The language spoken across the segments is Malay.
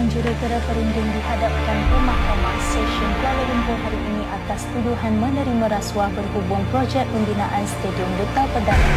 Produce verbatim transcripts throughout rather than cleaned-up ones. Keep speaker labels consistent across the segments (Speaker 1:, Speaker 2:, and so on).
Speaker 1: Jurutera Perunding dihadapkan ke Mahkamah Session Kuala Lumpur hari ini atas tuduhan menerima rasuah berhubung projek pembinaan Stadium Duta Perdana.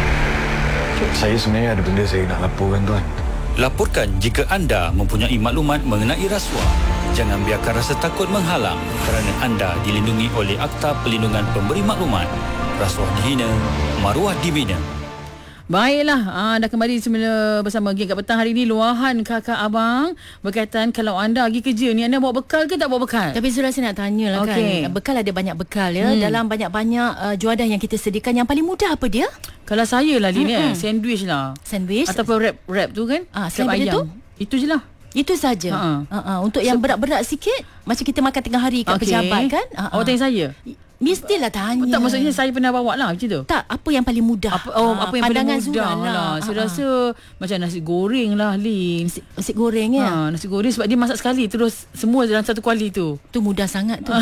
Speaker 2: Saya sebenarnya ada benda saya nak laporkan, tuan.
Speaker 3: Laporkan jika anda mempunyai maklumat mengenai rasuah. Jangan biarkan rasa takut menghalang kerana anda dilindungi oleh Akta Perlindungan Pemberi Maklumat. Rasuah dihina, maruah dibina.
Speaker 4: Baiklah, aa, dah kembali semula bersama geng kat petang hari ni. Luahan kakak abang berkaitan kalau anda pergi kerja ni, anda bawa bekal ke tak bawa bekal?
Speaker 5: Tapi Zura, saya nak tanya lah okay. kan, bekal ada banyak bekal ya. Hmm. Dalam banyak-banyak uh, juadah yang kita sediakan, yang paling mudah apa dia?
Speaker 4: Kalau saya lah Lin, hmm. eh, sandwich lah.
Speaker 5: Sandwich?
Speaker 4: Ataupun wrap, wrap tu kan?
Speaker 5: Ah, selain itu?
Speaker 4: Itu je lah.
Speaker 5: Itu saja. Uh-uh. Uh-uh. Untuk yang so, berat-berat sikit, macam kita makan tengah hari kat okay. pejabat kan? Uh-uh.
Speaker 4: Awak tanya saya?
Speaker 5: Mestilah tanya.
Speaker 4: Tak, maksudnya saya pernah bawa lah macam tu.
Speaker 5: Tak, apa yang paling mudah?
Speaker 4: Apa, oh, ha, apa yang paling mudah lah. lah. Saya
Speaker 5: ha,
Speaker 4: rasa ha. macam nasi goreng lah, Lin.
Speaker 5: Nasi, nasi goreng ya?
Speaker 4: Ha, nasi goreng sebab dia masak sekali terus semua dalam satu kuali tu.
Speaker 5: Tu mudah sangat tu.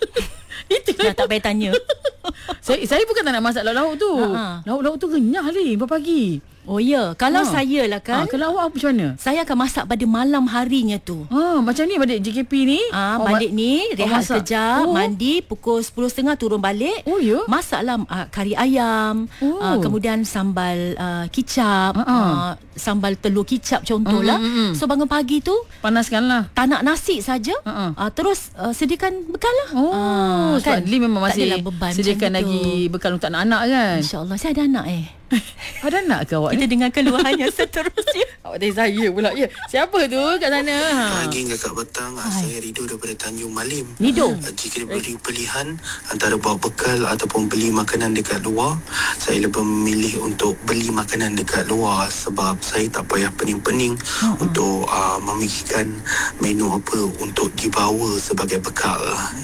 Speaker 4: Itu
Speaker 5: dah tak payah tanya.
Speaker 4: saya, saya bukan tak nak masak lauk-lauk tu. Ha. Lauk-lauk tu renyah, Lin, pagi.
Speaker 5: Oh ya, kalau ha. saya lah kan.
Speaker 4: Ha, kalau awak macam mana?
Speaker 5: Saya akan masak pada malam harinya tu.
Speaker 4: Ha, macam ni balik J K P ni.
Speaker 5: Ah, ha, balik ni rehat sekejap, oh. mandi pukul sepuluh tiga puluh turun balik.
Speaker 4: Oh ya.
Speaker 5: Masaklah uh, kari ayam, oh. uh, kemudian sambal uh, kicap, uh-uh. uh, sambal telur kicap contohlah. Mm-hmm. So bangun pagi tu
Speaker 4: panaskanlah.
Speaker 5: Tak nak nasi saja. Uh-uh. Uh, terus uh, sediakan bekal lah.
Speaker 4: Oh, uh, sebab kan? Lee memang masih sediakan lagi bekal untuk anak-anak kan.
Speaker 5: InsyaAllah. Saya ada anak eh.
Speaker 4: Ada anak ke awak?
Speaker 5: Kita dengar keluhannya seterusnya.
Speaker 4: Awak tanya saya pula. Ya. Siapa tu kat sana?
Speaker 6: Pagi kakak petang. Saya Rido daripada Tanjung Malim.
Speaker 5: Rido.
Speaker 6: Jika diberi pilihan antara bawa bekal ataupun beli makanan dekat luar, saya lebih memilih untuk beli makanan dekat luar sebab saya tak payah pening-pening uh-huh. untuk uh, memikirkan menu apa untuk dibawa sebagai bekal.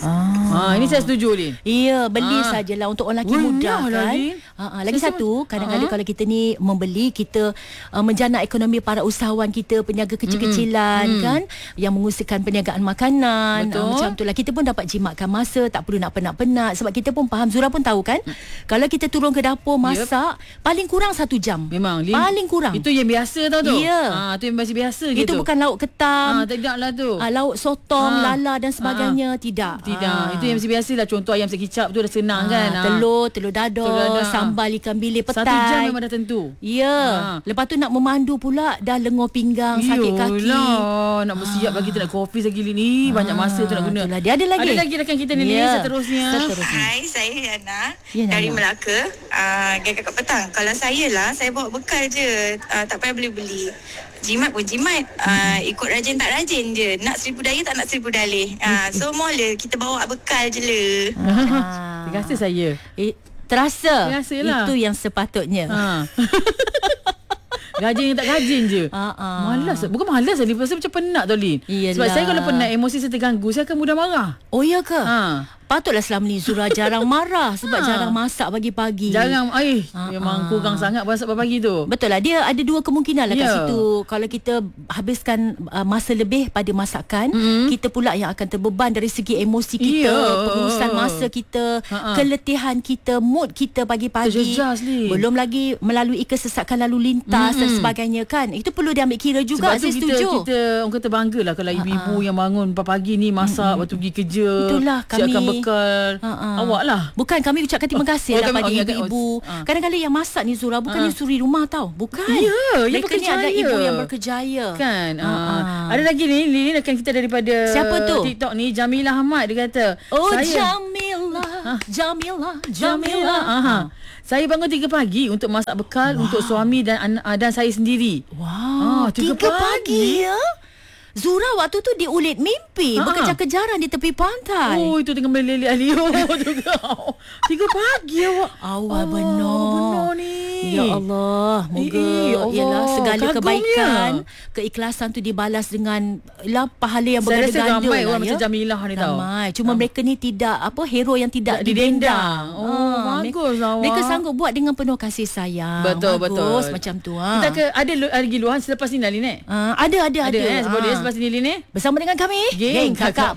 Speaker 4: Ah, ini saya setuju, Lin.
Speaker 5: Ya, beli ah. sajalah untuk orang lelaki oh, muda kan. Ha, ha. Lagi saya satu, kadang-kadang uh-huh. kalau kita ni membeli, kita uh, menjana ekonomi para usahawan kita, peniaga kecil-kecilan mm-hmm. kan, yang mengusahakan perniagaan makanan. Uh, macam itulah kita pun dapat jimatkan masa, tak perlu nak penat-penat sebab kita pun faham, Zura pun tahu kan, mm. kalau kita turun ke dapur masak, yep. paling kurang satu jam.
Speaker 4: Memang, Lin,
Speaker 5: paling kurang.
Speaker 4: Itu yang biasa tau tu.
Speaker 5: Ya.
Speaker 4: Ha, itu yang masih biasa
Speaker 5: gitu. Itu bukan lauk ketam.
Speaker 4: Ha, tidaklah tu.
Speaker 5: Ha, lauk sotong, ha. lala dan sebagainya,
Speaker 4: ha.
Speaker 5: tidak.
Speaker 4: Tidak.
Speaker 5: Ha.
Speaker 4: Itu yang masih biasa lah. Contoh ayam sekicap tu dah senang ha. kan. Ha.
Speaker 5: Telur, telur dadar, telur dadar, sambal ikan bilis petai.
Speaker 4: Satu jam memang dah tentu.
Speaker 5: Ya. Ha. Lepas tu nak memandu pula, dah lengur pinggang, Yolah, sakit kaki.
Speaker 4: Nak bersiap ha. lagi, tak nak kopi lagi ni. Banyak masa tu nak guna.
Speaker 5: Itulah, dia ada lagi.
Speaker 4: Ada lagi rakan kita ni,
Speaker 5: ya.
Speaker 4: seterusnya.
Speaker 5: seterusnya.
Speaker 7: Hai, saya Yana ya, dari Yana. Melaka. Uh, Geng kakak petang. Kalau saya lah, saya bawa bekal je. Uh, tak payah beli-beli. Jimat pun jimat. Uh, ikut rajin tak rajin je. Nak seribu daya tak nak seribu dalih. Uh, so mula kita bawa bekal je le.
Speaker 4: Terima kasih saya.
Speaker 5: Eh, terasa.
Speaker 4: Biasalah.
Speaker 5: Itu yang sepatutnya. Ha.
Speaker 4: Gajin tak gajin je.
Speaker 5: Uh-uh.
Speaker 4: Malas. Bukan malas lah. Dia macam penat tau, Lin.
Speaker 5: Iyalah.
Speaker 4: Sebab saya kalau penat, emosi saya terganggu, saya akan mudah marah.
Speaker 5: Oh ya ke?
Speaker 4: Ha.
Speaker 5: Patutlah selama ni Zura jarang marah sebab ha. jarang masak pagi-pagi.
Speaker 4: Jarang, eh, ha, memang ha. kurang sangat masak pagi tu.
Speaker 5: Betul lah, dia ada dua kemungkinan lah yeah. kat situ. Kalau kita habiskan uh, masa lebih pada masakan, mm-hmm. kita pula yang akan terbeban dari segi emosi kita, yeah. pengurusan masa kita, Ha-ha. keletihan kita, mood kita pagi-pagi.
Speaker 4: Terjejas,
Speaker 5: belum lagi melalui kesesakan lalu lintas mm-hmm. dan sebagainya kan. Itu perlu diambil kira juga.
Speaker 4: Sebab
Speaker 5: saya
Speaker 4: kita,
Speaker 5: setuju.
Speaker 4: Kita orang kata bangga lah kalau Ha-ha. ibu-ibu yang bangun pagi ni masak, mm-hmm. waktu pergi kerja.
Speaker 5: Itulah kami.
Speaker 4: Bekal
Speaker 5: Ha-ha.
Speaker 4: awak lah.
Speaker 5: Bukan, kami ucapkan terima kasih oh, lah pada ibu-ibu.
Speaker 4: Ha.
Speaker 5: Kadang-kadang yang masak ni Zura bukannya suri rumah tau. Bukan.
Speaker 4: Ya, yang
Speaker 5: mereka ni ada ibu yang berkerjaya.
Speaker 4: Kan. Ha. Ada lagi ni, ni rakan kita daripada
Speaker 5: siapa tu?
Speaker 4: TikTok ni, Jamilah Ahmad, dia kata.
Speaker 5: Oh,
Speaker 4: saya,
Speaker 5: Jamilah, ha. Jamilah, Jamilah.
Speaker 4: Jamilah. Ha. Saya bangun tiga pagi untuk masak bekal wow. untuk suami dan dan saya sendiri.
Speaker 5: Wow. Ha, tiga, tiga pagi, pagi ya? Zura waktu tu diulit mimpi ha. berkejar-kejaran di tepi pantai.
Speaker 4: Oh, itu tengah melilit Alio juga. Tiga pagi awak.
Speaker 5: Awal oh, benar.
Speaker 4: Benar ni.
Speaker 5: Ya Allah, moga
Speaker 4: eh, Allah.
Speaker 5: Yalah, segala
Speaker 4: Kagumnya.
Speaker 5: kebaikan, keikhlasan tu dibalas dengan lah, pahala yang berganda-ganda.
Speaker 4: Saya rasa ramai
Speaker 5: lah,
Speaker 4: orang
Speaker 5: ya?
Speaker 4: macam Jamilah ni tahu.
Speaker 5: Ramai. Cuma um. mereka ni tidak apa hero yang tidak didendang.
Speaker 4: Oh, ha, bagus
Speaker 5: mereka,
Speaker 4: awak.
Speaker 5: Mereka sanggup buat dengan penuh kasih sayang.
Speaker 4: Betul,
Speaker 5: bagus,
Speaker 4: betul.
Speaker 5: Macam tu. Ha.
Speaker 4: Kita ke ada lagi luahan selepas ni Lin eh?
Speaker 5: Uh, ada, ada, ada.
Speaker 4: Ada,
Speaker 5: ada.
Speaker 4: eh, sebab
Speaker 5: ha.
Speaker 4: dia selepas ni Lin eh?
Speaker 5: Bersama dengan kami,
Speaker 4: Geng,
Speaker 5: Geng Kakak